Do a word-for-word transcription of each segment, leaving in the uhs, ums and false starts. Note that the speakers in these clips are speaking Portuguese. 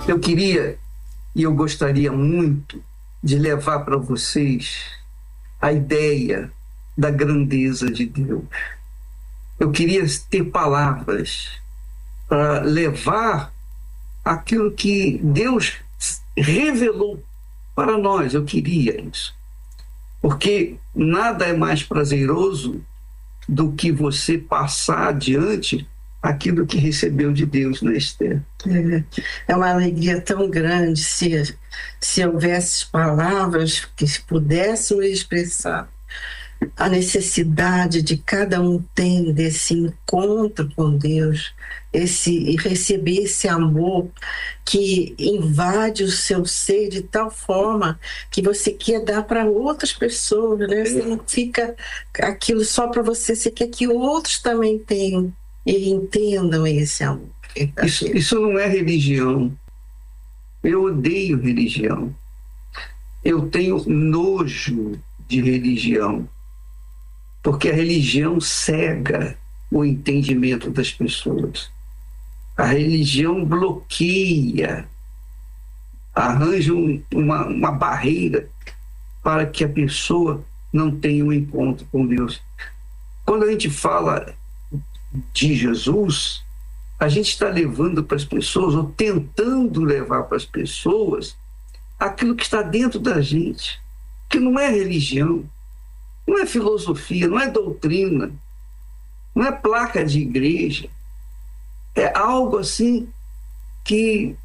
Eu queria e eu gostaria muito de levar para vocês a ideia da grandeza de Deus. Eu queria ter palavras para levar aquilo que Deus revelou para nós. Eu queria isso. Porque nada é mais prazeroso do que você passar adiante aquilo que recebeu de Deus, né, Esther? É, é uma alegria tão grande se, se houvesse palavras que pudéssemos expressar a necessidade de cada um tem desse encontro com Deus, esse, e receber esse amor que invade o seu ser de tal forma que você quer dar para outras pessoas, né? Você não fica aquilo só para você, você quer que outros também tenham e entendam esse amor. Isso, isso não é religião. Eu odeio religião. Eu tenho nojo de religião. Porque a religião cega o entendimento das pessoas. A religião bloqueia, arranja um, uma, uma barreira para que a pessoa não tenha um encontro com Deus. Quando a gente fala de Jesus, a gente está levando para as pessoas, ou tentando levar para as pessoas, aquilo que está dentro da gente, que não é religião. Não é filosofia, não é doutrina, não é placa de igreja. É algo assim que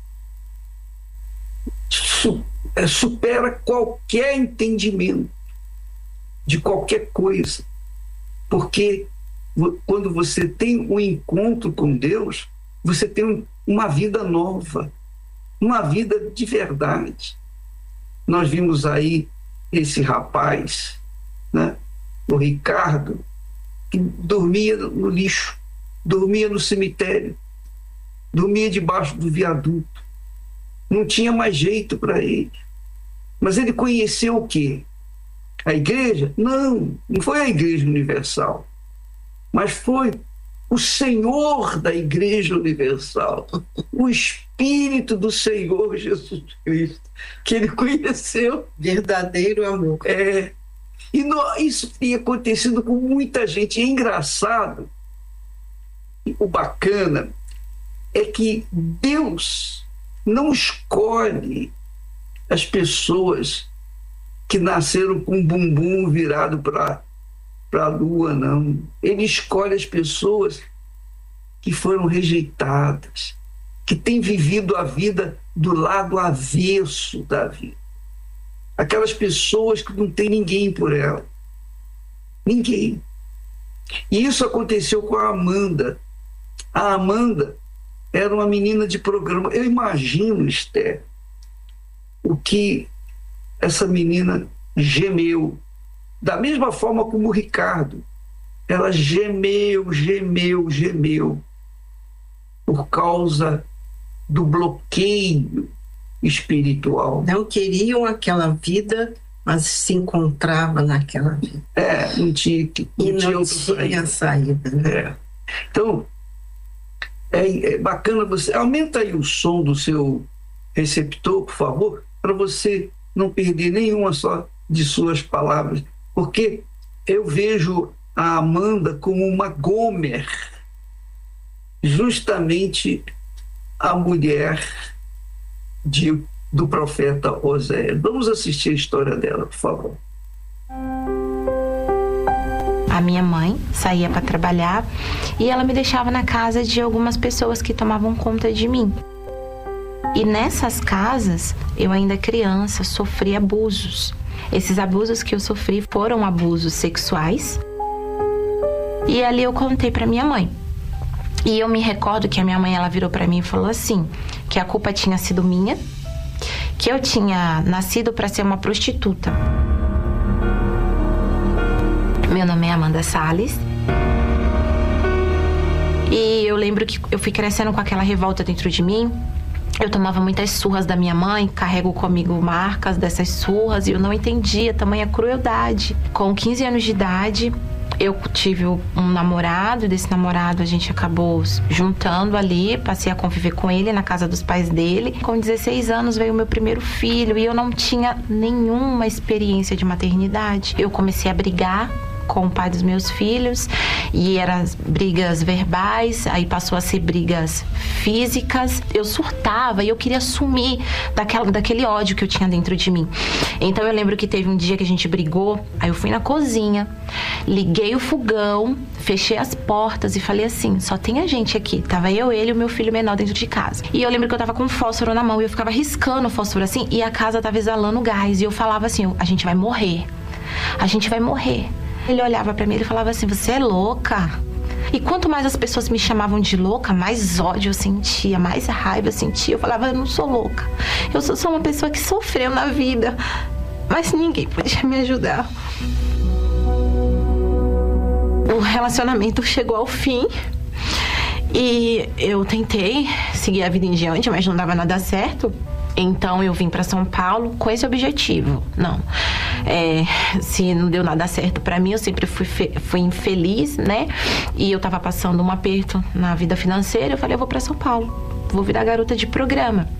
supera qualquer entendimento de qualquer coisa. Porque quando você tem um encontro com Deus, você tem uma vida nova, uma vida de verdade. Nós vimos aí esse rapaz, né? O Ricardo, que dormia no lixo, dormia no cemitério, dormia debaixo do viaduto. Não tinha mais jeito para ele. Mas ele conheceu o quê? A igreja? Não, não foi a Igreja Universal, mas foi o Senhor da Igreja Universal, o Espírito do Senhor Jesus Cristo, que ele conheceu. Verdadeiro amor. É. E no, isso tem acontecido com muita gente. É engraçado. O bacana é que Deus não escolhe as pessoas que nasceram com o bumbum virado para a lua, não. Ele escolhe as pessoas que foram rejeitadas, que têm vivido a vida do lado avesso da vida. Aquelas pessoas que não tem ninguém por ela. Ninguém. E isso aconteceu com a Amanda. A Amanda era uma menina de programa. Eu imagino, Esther, o que essa menina gemeu. Da mesma forma como o Ricardo. Ela gemeu, gemeu, gemeu. Por causa do bloqueio espiritual. Não queriam aquela vida, mas se encontrava naquela vida. É, não tinha, não e tinha, não tinha saída. Né? É. Então, é, é bacana você... Aumenta aí o som do seu receptor, por favor, para você não perder nenhuma só de suas palavras. Porque eu vejo a Amanda como uma Gomer, justamente a mulher De, do profeta Oséias. Vamos assistir a história dela, por favor. A minha mãe saía para trabalhar e ela me deixava na casa de algumas pessoas que tomavam conta de mim. E nessas casas, eu ainda criança, sofri abusos. Esses abusos que eu sofri foram abusos sexuais. E ali eu contei para minha mãe. E eu me recordo que a minha mãe, ela virou para mim e falou assim, que a culpa tinha sido minha, que eu tinha nascido para ser uma prostituta. Meu nome é Amanda Salles. E eu lembro que eu fui crescendo com aquela revolta dentro de mim. Eu tomava muitas surras da minha mãe, carrego comigo marcas dessas surras e eu não entendia tamanha crueldade. Com quinze anos de idade, Eu tive um namorado, e desse namorado a gente acabou juntando ali, passei a conviver com ele na casa dos pais dele. Com dezesseis anos veio o meu primeiro filho e eu não tinha nenhuma experiência de maternidade. Eu comecei a brigar com o pai dos meus filhos, e eram brigas verbais, aí passou a ser brigas físicas. Eu surtava e eu queria sumir daquela, daquele ódio que eu tinha dentro de mim. Então eu lembro que teve um dia que a gente brigou, aí eu fui na cozinha, liguei o fogão, fechei as portas e falei assim, só tem a gente aqui. Tava eu, ele e o meu filho menor dentro de casa. E eu lembro que eu tava com um fósforo na mão e eu ficava riscando o fósforo assim, e a casa tava exalando gás, e eu falava assim, a gente vai morrer, a gente vai morrer. Ele olhava pra mim e falava assim, você é louca? E quanto mais as pessoas me chamavam de louca, mais ódio eu sentia, mais raiva eu sentia. Eu falava, eu não sou louca. Eu sou só uma pessoa que sofreu na vida. Mas ninguém podia me ajudar. O relacionamento chegou ao fim. E eu tentei seguir a vida em diante, mas não dava nada certo. Então eu vim para São Paulo com esse objetivo. Não, é, se não deu nada certo para mim, eu sempre fui, fe- fui infeliz, né? E eu tava passando um aperto na vida financeira. Eu falei, eu vou para São Paulo, vou virar garota de programa.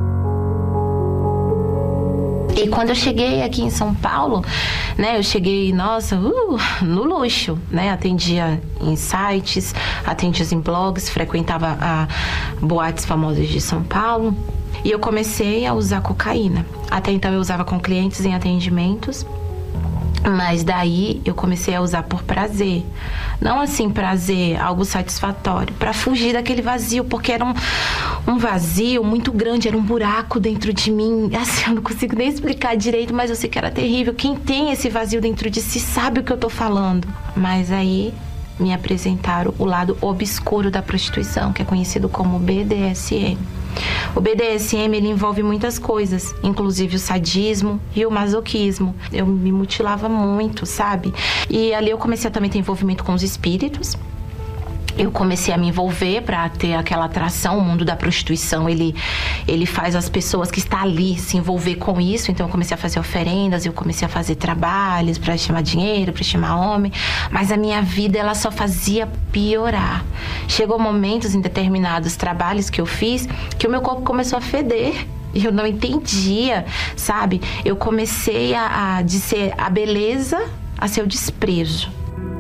E quando eu cheguei aqui em São Paulo, né, eu cheguei, nossa, uh, no luxo, né? Atendia em sites, atendia em blogs, frequentava a boates famosas de São Paulo. E eu comecei a usar cocaína. Até então eu usava com clientes em atendimentos, mas daí eu comecei a usar por prazer. Não assim prazer, algo satisfatório, para fugir daquele vazio, porque era um, um vazio muito grande, era um buraco dentro de mim. Assim, eu não consigo nem explicar direito, mas eu sei que era terrível. Quem tem esse vazio dentro de si sabe o que eu tô falando. Mas aí me apresentaram o lado obscuro da prostituição, que é conhecido como B D S M. O B D S M, ele envolve muitas coisas, inclusive o sadismo e o masoquismo. Eu me mutilava muito, sabe? E ali eu comecei a também ter envolvimento com os espíritos. Eu comecei a me envolver para ter aquela atração. O mundo da prostituição, ele, ele faz as pessoas que estão ali se envolver com isso. Então eu comecei a fazer oferendas, eu comecei a fazer trabalhos para estimar dinheiro, para estimar homem. Mas a minha vida, ela só fazia piorar. Chegou momentos em determinados trabalhos que eu fiz que o meu corpo começou a feder. E eu não entendia, sabe? Eu comecei a, a de ser a beleza a ser o desprezo.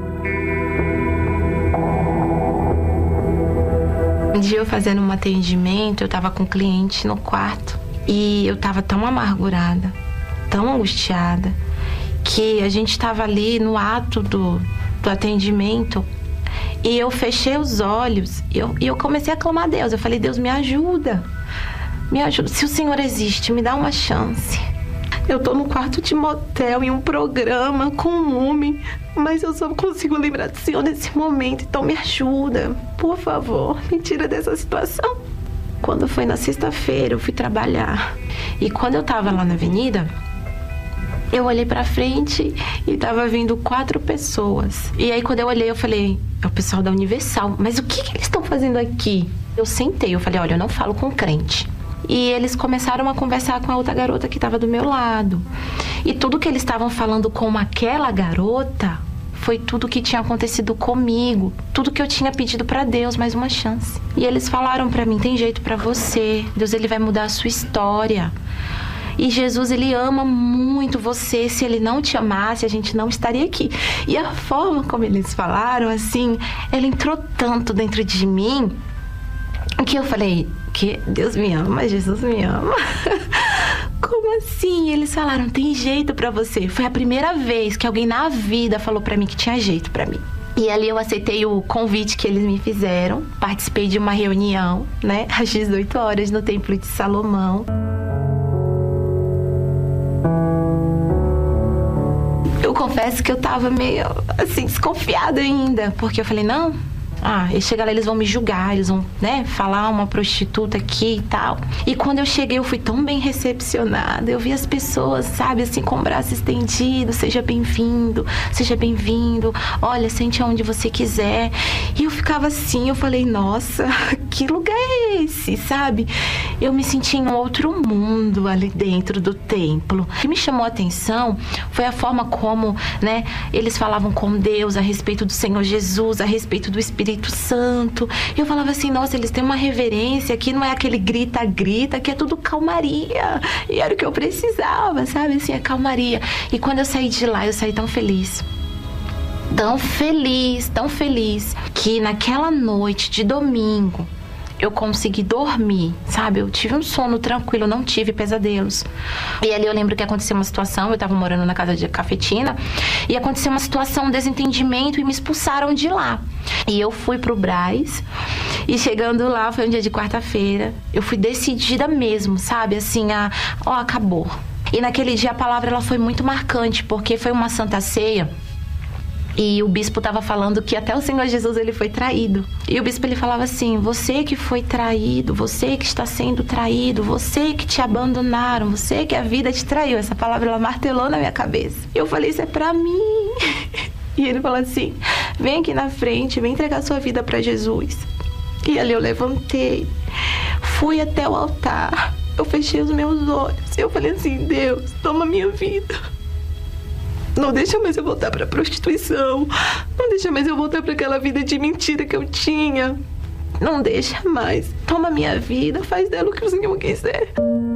Um dia eu fazendo um atendimento, eu tava com um cliente no quarto e eu tava tão amargurada, tão angustiada, que a gente tava ali no ato do, do atendimento e eu fechei os olhos e eu, e eu comecei a clamar a Deus. Eu falei, Deus, me ajuda, me ajuda. Se o Senhor existe, me dá uma chance. Eu tô no quarto de motel em um programa com um homem, mas eu só consigo lembrar do Senhor nesse momento. Então me ajuda, por favor, me tira dessa situação. Quando foi na sexta-feira, eu fui trabalhar. E quando eu tava lá na avenida, eu olhei pra frente e tava vindo quatro pessoas. E aí quando eu olhei, eu falei, é o pessoal da Universal, mas o que, que eles estão fazendo aqui? Eu sentei, eu falei, olha, eu não falo com crente. E eles começaram a conversar com a outra garota que estava do meu lado. E tudo que eles estavam falando com aquela garota foi tudo que tinha acontecido comigo. Tudo que eu tinha pedido para Deus, mais uma chance. E eles falaram para mim, tem jeito para você. Deus, ele vai mudar a sua história. E Jesus, ele ama muito você. Se ele não te amasse, a gente não estaria aqui. E a forma como eles falaram, assim, ela entrou tanto dentro de mim que eu falei, que Deus me ama, Jesus me ama. Como assim? Eles falaram, tem jeito pra você. Foi a primeira vez que alguém na vida falou pra mim que tinha jeito pra mim. E ali eu aceitei o convite que eles me fizeram. Participei de uma reunião, né, às dezoito horas no Templo de Salomão. Eu confesso que eu tava meio, assim, desconfiada ainda. Porque eu falei, não... Ah, eles chegam lá, eles vão me julgar, eles vão, né, falar uma prostituta aqui e tal. E quando eu cheguei, eu fui tão bem recepcionada. Eu vi as pessoas, sabe, assim, com o braço estendido. Seja bem-vindo, seja bem-vindo. Olha, sente aonde você quiser. E eu ficava assim, eu falei, nossa, que lugar é esse, sabe? eu me senti em outro mundo ali dentro do templo. O que me chamou a atenção foi a forma como, né, eles falavam com Deus a respeito do Senhor Jesus, a respeito do Espírito Santo. Eu falava assim, nossa, eles têm uma reverência que não é aquele grita-grita, que é tudo calmaria. E era o que eu precisava, sabe? Assim, a calmaria. E quando eu saí de lá, eu saí tão feliz. Tão feliz, tão feliz, que naquela noite de domingo, eu consegui dormir, sabe? Eu tive um sono tranquilo, não tive pesadelos. E ali eu lembro que aconteceu uma situação, eu tava morando na casa de Cafetina, e aconteceu uma situação, um desentendimento, e me expulsaram de lá. E eu fui pro Brás, e chegando lá, foi um dia de quarta-feira, eu fui decidida mesmo, sabe? Assim, a, ó, acabou. E naquele dia a palavra, ela foi muito marcante, porque foi uma Santa Ceia, e o bispo estava falando que até o Senhor Jesus, ele foi traído. E o bispo, ele falava assim, você que foi traído, você que está sendo traído, você que te abandonaram, você que a vida te traiu. Essa palavra, ela martelou na minha cabeça. E eu falei, isso é pra mim. E ele falou assim, vem aqui na frente, vem entregar sua vida para Jesus. E ali eu levantei, fui até o altar, eu fechei os meus olhos. E eu falei assim, Deus, toma minha vida. Não deixa mais eu voltar pra prostituição. Não deixa mais eu voltar pra aquela vida de mentira que eu tinha. Não deixa mais. Toma minha vida, faz dela o que o Senhor quiser.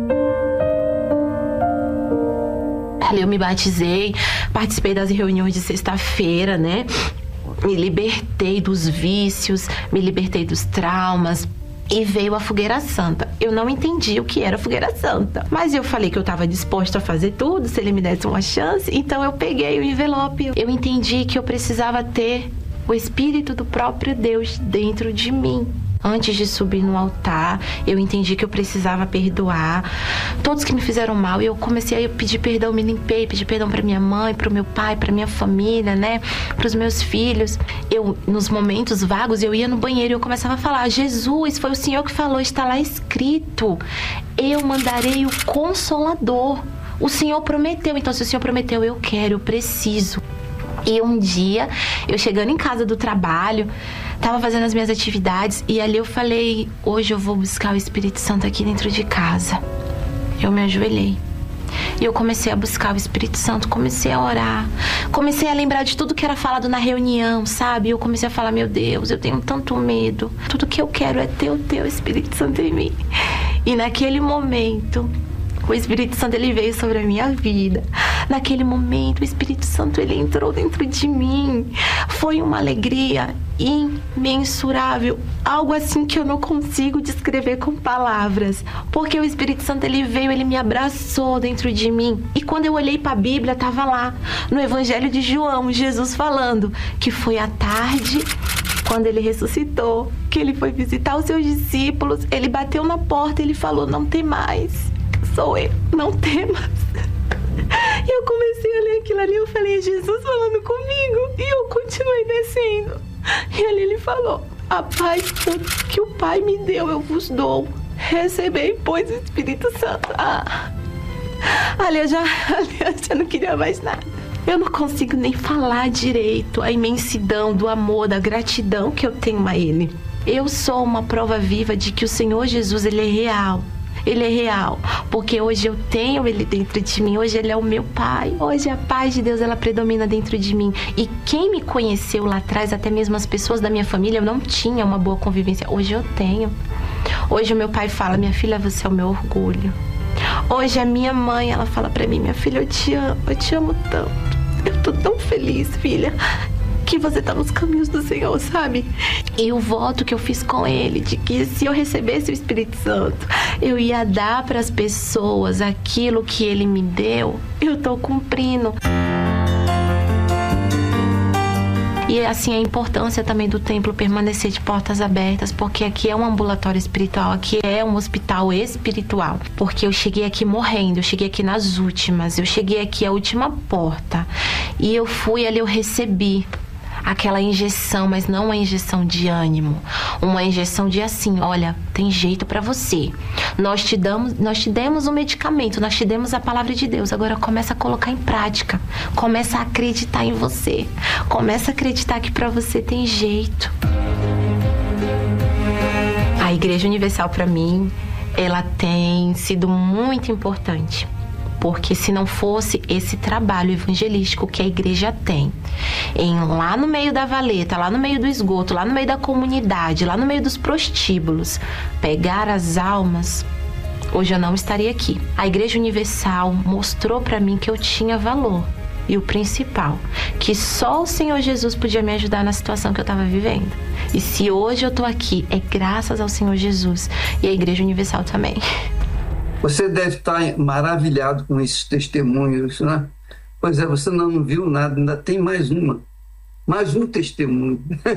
Ali eu me batizei, participei das reuniões de sexta-feira, né? Me libertei dos vícios, me libertei dos traumas. E veio a fogueira santa. Eu não entendi o que era fogueira santa, mas eu falei que eu estava disposta a fazer tudo, se ele me desse uma chance. Então eu peguei o envelope. Eu entendi que eu precisava ter o Espírito do próprio Deus dentro de mim. Antes de subir no altar, eu entendi que eu precisava perdoar todos que me fizeram mal. E eu comecei a pedir perdão, me limpei, pedi perdão para minha mãe, para o meu pai, para minha família, né? Para os meus filhos. Eu, nos momentos vagos, eu ia no banheiro e eu começava a falar, Jesus, foi o Senhor que falou, está lá escrito, eu mandarei o Consolador. O Senhor prometeu, então se o Senhor prometeu, eu quero, eu preciso. E um dia, eu chegando em casa do trabalho, tava fazendo as minhas atividades, e ali eu falei, hoje eu vou buscar o Espírito Santo aqui dentro de casa. Eu me ajoelhei. E eu comecei a buscar o Espírito Santo, comecei a orar, comecei a lembrar de tudo que era falado na reunião, sabe? Eu comecei a falar, meu Deus, eu tenho tanto medo. Tudo que eu quero é ter o teu Espírito Santo em mim. E naquele momento, o Espírito Santo, ele veio sobre a minha vida. Naquele momento, o Espírito Santo, ele entrou dentro de mim. Foi uma alegria imensurável. Algo assim que eu não consigo descrever com palavras. Porque o Espírito Santo, ele veio, ele me abraçou dentro de mim. E quando eu olhei para a Bíblia, estava lá, no Evangelho de João, Jesus falando que foi à tarde, quando ele ressuscitou, que ele foi visitar os seus discípulos. Ele bateu na porta, ele falou, não tem mais. Sou eu, não temas. E eu comecei a ler aquilo ali, eu falei, Jesus falando comigo. E eu continuei descendo. E ali ele falou, a paz que o Pai me deu, eu vos dou. Recebei, pois, o Espírito Santo. Ah, ali eu já, ali eu já não queria mais nada. Eu não consigo nem falar direito a imensidão do amor, da gratidão que eu tenho a Ele. Eu sou uma prova viva de que o Senhor Jesus, Ele é real. Ele é real, porque hoje eu tenho Ele dentro de mim, hoje Ele é o meu Pai. Hoje a paz de Deus, ela predomina dentro de mim. E quem me conheceu lá atrás, até mesmo as pessoas da minha família, eu não tinha uma boa convivência. Hoje eu tenho. Hoje o meu pai fala, minha filha, você é o meu orgulho. Hoje a minha mãe, ela fala pra mim, minha filha, eu te amo, eu te amo tanto. Eu tô tão feliz, filha, que você tá nos caminhos do Senhor, sabe? E o voto que eu fiz com Ele, de que se eu recebesse o Espírito Santo, eu ia dar para as pessoas aquilo que Ele me deu, eu tô cumprindo. E assim, a importância também do templo permanecer de portas abertas, porque aqui é um ambulatório espiritual, aqui é um hospital espiritual. Porque eu cheguei aqui morrendo, eu cheguei aqui nas últimas, eu cheguei aqui à última porta. E eu fui ali, eu recebi aquela injeção, mas não uma injeção de ânimo, uma injeção de assim, olha, tem jeito pra você. Nós te damos, nós te demos um medicamento, nós te demos a palavra de Deus. Agora começa a colocar em prática, começa a acreditar em você, começa a acreditar que pra você tem jeito. A Igreja Universal pra mim ela tem sido muito importante. Porque se não fosse esse trabalho evangelístico que a igreja tem, em lá no meio da valeta, lá no meio do esgoto, lá no meio da comunidade, lá no meio dos prostíbulos, pegar as almas, hoje eu não estaria aqui. A Igreja Universal mostrou para mim que eu tinha valor. E o principal, que só o Senhor Jesus podia me ajudar na situação que eu estava vivendo. E se hoje eu estou aqui, é graças ao Senhor Jesus e à Igreja Universal também. Você deve estar maravilhado com esses testemunhos, né? Pois é, você não viu nada, ainda tem mais uma. Mais um testemunho.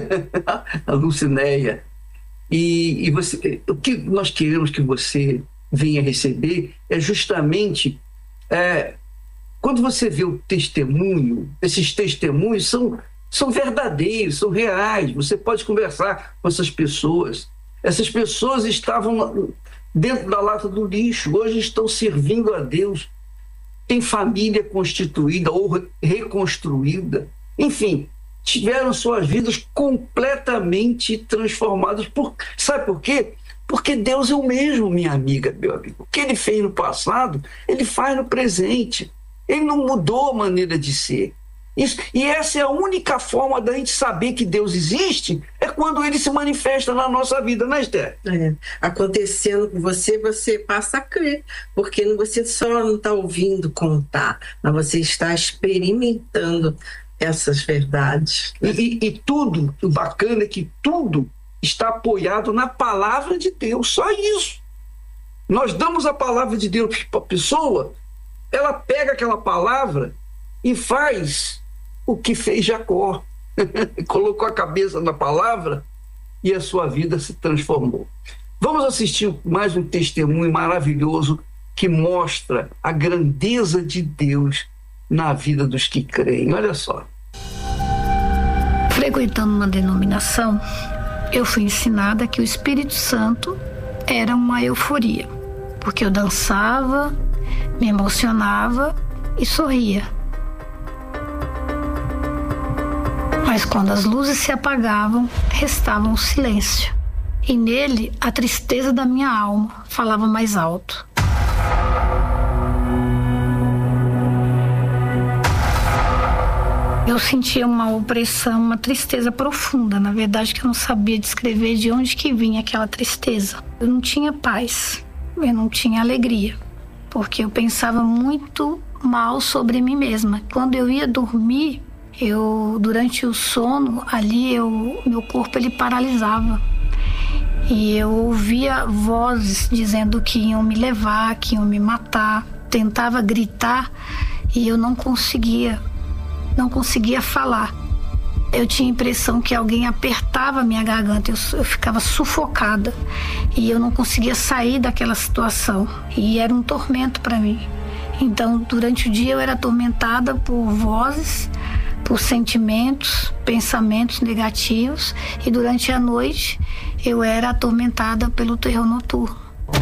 A Lucinéia. E, e você, o que nós queremos que você venha receber é justamente... É, quando você vê o testemunho, esses testemunhos são, são verdadeiros, são reais. Você pode conversar com essas pessoas. Essas pessoas estavam dentro da lata do lixo, hoje estão servindo a Deus, têm família constituída ou reconstruída, enfim, tiveram suas vidas completamente transformadas. Por, sabe por quê? Porque Deus é o mesmo, minha amiga, meu amigo. O que Ele fez no passado, Ele faz no presente. Ele não mudou a maneira de ser. Isso, e essa é a única forma da gente saber que Deus existe, é quando Ele se manifesta na nossa vida, né, Esther? É, acontecendo com você, você passa a crer, porque você só não está ouvindo contar, mas você está experimentando essas verdades. E, e, e tudo, o bacana é que tudo está apoiado na palavra de Deus, só isso. Nós damos a palavra de Deus para a pessoa, ela pega aquela palavra e faz o que fez Jacó. Colocou a cabeça na palavra e a sua vida se transformou. Vamos assistir mais um testemunho maravilhoso que mostra a grandeza de Deus na vida dos que creem. Olha só. Frequentando uma denominação, eu fui ensinada que o Espírito Santo era uma euforia, porque eu dançava, me emocionava e sorria. Mas quando as luzes se apagavam, restava um silêncio. E nele, a tristeza da minha alma falava mais alto. Eu sentia uma opressão, uma tristeza profunda. Na verdade, que eu não sabia descrever de onde que vinha aquela tristeza. Eu não tinha paz, eu não tinha alegria, porque eu pensava muito mal sobre mim mesma. Quando eu ia dormir, eu, durante o sono, ali eu, meu corpo ele paralisava. E eu ouvia vozes dizendo que iam me levar, que iam me matar. Tentava gritar e eu não conseguia, não conseguia falar. Eu tinha a impressão que alguém apertava a minha garganta, eu, eu ficava sufocada. E eu não conseguia sair daquela situação. E era um tormento para mim. Então, durante o dia eu era atormentada por vozes, por sentimentos, pensamentos negativos, e durante a noite eu era atormentada pelo terror noturno.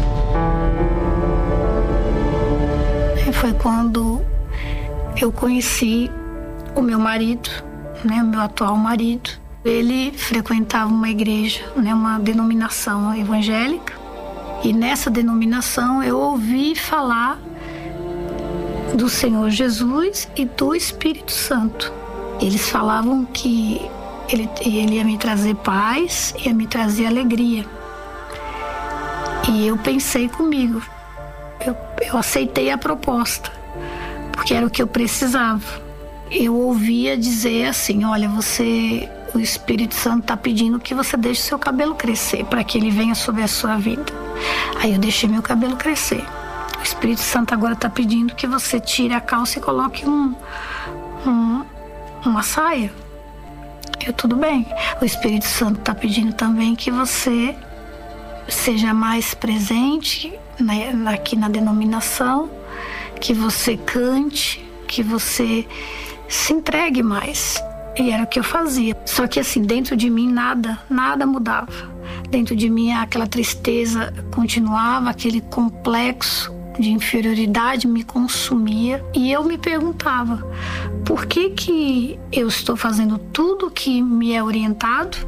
E foi quando eu conheci o meu marido, né, o meu atual marido. Ele frequentava uma igreja, né, uma denominação evangélica, e nessa denominação eu ouvi falar do Senhor Jesus e do Espírito Santo. Eles falavam que ele, ele ia me trazer paz, ia me trazer alegria. E eu pensei comigo, eu, eu aceitei a proposta, porque era o que eu precisava. Eu ouvia dizer assim, olha, você, o Espírito Santo está pedindo que você deixe o seu cabelo crescer, para que ele venha sobre a sua vida. Aí eu deixei meu cabelo crescer. O Espírito Santo agora está pedindo que você tire a calça e coloque um... um uma saia. Eu, tudo bem. O Espírito Santo está pedindo também que você seja mais presente, né, aqui na denominação, que você cante, que você se entregue mais. E era o que eu fazia. Só que assim, dentro de mim nada, nada mudava. Dentro de mim aquela tristeza continuava, aquele complexo de inferioridade me consumia, e eu me perguntava, por que que eu estou fazendo tudo que me é orientado,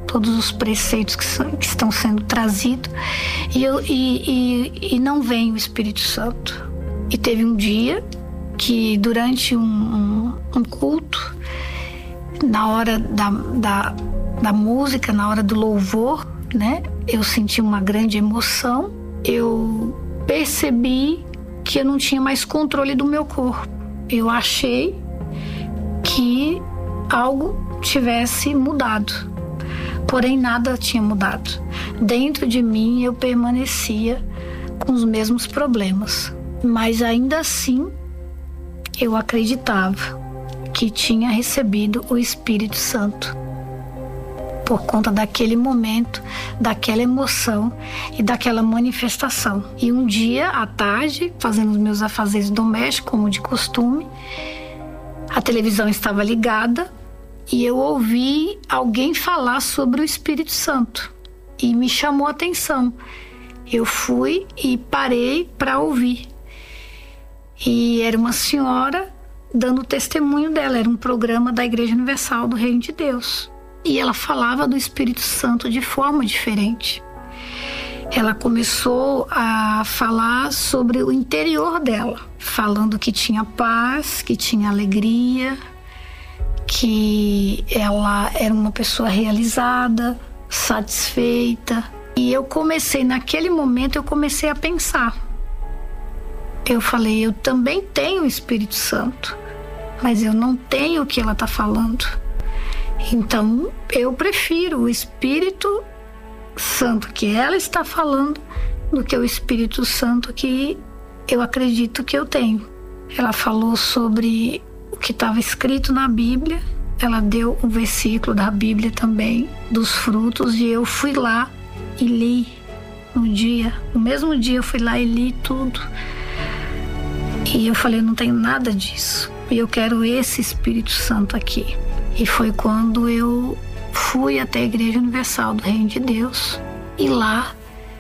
todos os preceitos que, são, que estão sendo trazidos, e, eu, e, e, e não vem o Espírito Santo. E teve um dia que, durante um, um, um culto, na hora da, da, da música, na hora do louvor, né, eu senti uma grande emoção. Eu percebi que eu não tinha mais controle do meu corpo. Eu achei que algo tivesse mudado, porém nada tinha mudado. Dentro de mim eu permanecia com os mesmos problemas, mas ainda assim eu acreditava que tinha recebido o Espírito Santo, por conta daquele momento, daquela emoção e daquela manifestação. E um dia à tarde, fazendo os meus afazeres domésticos, como de costume, a televisão estava ligada e eu ouvi alguém falar sobre o Espírito Santo e me chamou a atenção. Eu fui e parei para ouvir. E era uma senhora dando testemunho dela, era um programa da Igreja Universal do Reino de Deus. E ela falava do Espírito Santo de forma diferente. Ela começou a falar sobre o interior dela, falando que tinha paz, que tinha alegria, que ela era uma pessoa realizada, satisfeita. E eu comecei, naquele momento, eu comecei a pensar. Eu falei, eu também tenho o Espírito Santo, mas eu não tenho o que ela está falando. Então, eu prefiro o Espírito Santo que ela está falando do que o Espírito Santo que eu acredito que eu tenho. Ela falou sobre o que estava escrito na Bíblia. Ela deu um versículo da Bíblia também, dos frutos, e eu fui lá e li no dia. No mesmo dia eu fui lá e li tudo. E eu falei, eu não tenho nada disso. E eu quero esse Espírito Santo aqui. E foi quando eu fui até a Igreja Universal do Reino de Deus. E lá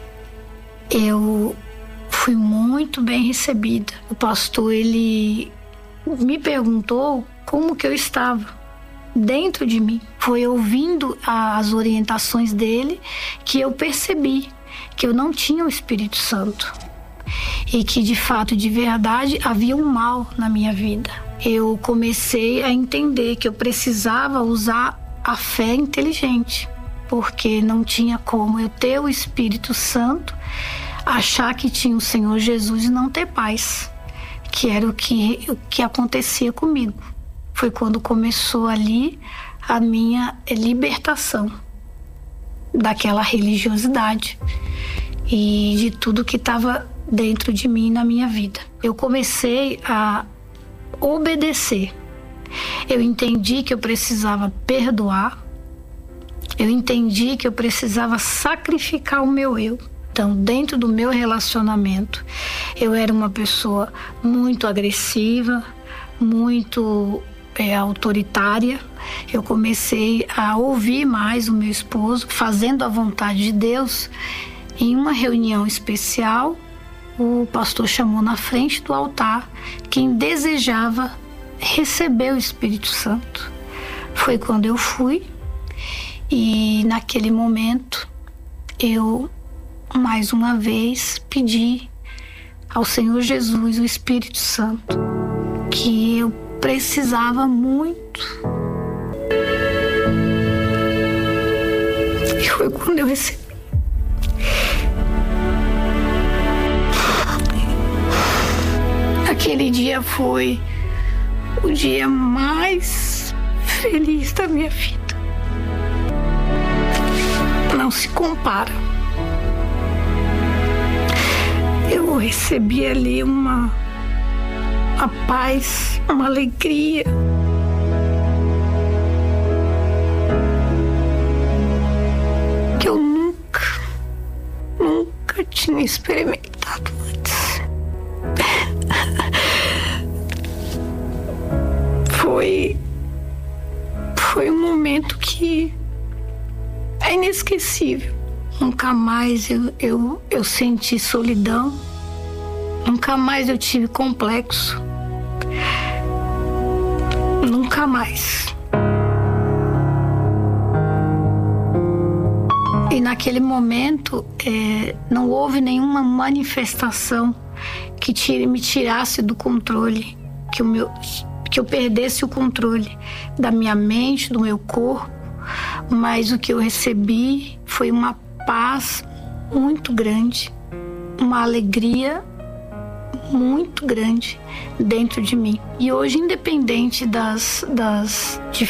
eu fui muito bem recebida. O pastor, ele me perguntou como que eu estava dentro de mim. Foi ouvindo as orientações dele que eu percebi que eu não tinha o Espírito Santo. E que de fato, de verdade, havia um mal na minha vida. Eu comecei a entender que eu precisava usar a fé inteligente, porque não tinha como eu ter o Espírito Santo, achar que tinha o Senhor Jesus e não ter paz, que era o que, o que acontecia comigo. Foi quando começou ali a minha libertação daquela religiosidade e de tudo que estava dentro de mim na minha vida. Eu comecei a obedecer. Eu entendi que eu precisava perdoar. Eu entendi que eu precisava sacrificar o meu eu. Então, dentro do meu relacionamento, eu era uma pessoa muito agressiva, muito é, autoritária. Eu comecei a ouvir mais o meu esposo, fazendo a vontade de Deus. Em uma reunião especial, o pastor chamou na frente do altar quem desejava receber o Espírito Santo. Foi quando eu fui e naquele momento eu mais uma vez pedi ao Senhor Jesus o Espírito Santo, que eu precisava muito. E foi quando eu recebi. Aquele dia foi o dia mais feliz da minha vida. Não se compara. Eu recebi ali uma, uma paz, uma alegria. Que eu nunca, nunca tinha experimentado antes. Foi, foi um momento que é inesquecível. Nunca mais eu, eu, eu senti solidão. Nunca mais eu tive complexo. Nunca mais. E naquele momento é, não houve nenhuma manifestação que tire, me tirasse do controle, que, o meu, que eu perdesse o controle da minha mente, do meu corpo, mas o que eu recebi foi uma paz muito grande, uma alegria muito grande dentro de mim. E hoje, independente das, das